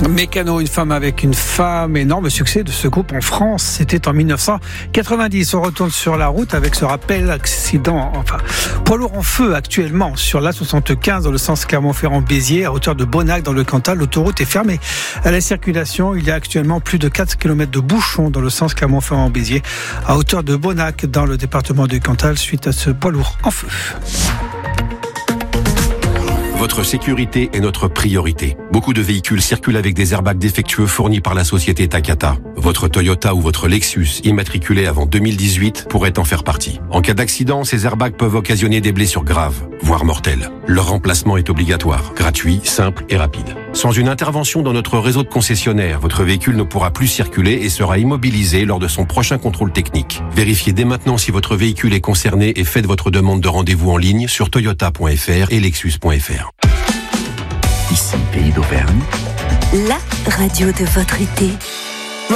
Mécano, une femme avec une femme, énorme succès de ce groupe en France, c'était en 1990. On retourne sur la route avec ce rappel accident, poids lourd en feu actuellement sur l'A75 dans le sens Clermont-Ferrand-Béziers à hauteur de Bonnac dans le Cantal. L'autoroute est fermée à la circulation. Il y a actuellement plus de 4 km de bouchons dans le sens Clermont-Ferrand-Béziers à hauteur de Bonnac dans le département du Cantal suite à ce poids lourd en feu. Votre sécurité est notre priorité. Beaucoup de véhicules circulent avec des airbags défectueux fournis par la société Takata. Votre Toyota ou votre Lexus, immatriculé avant 2018, pourrait en faire partie. En cas d'accident, ces airbags peuvent occasionner des blessures graves, voire mortelles. Leur remplacement est obligatoire, gratuit, simple et rapide. Sans une intervention dans notre réseau de concessionnaires, votre véhicule ne pourra plus circuler et sera immobilisé lors de son prochain contrôle technique. Vérifiez dès maintenant si votre véhicule est concerné et faites votre demande de rendez-vous en ligne sur toyota.fr et lexus.fr. Ici, Pays d'Auvergne. La radio de votre été.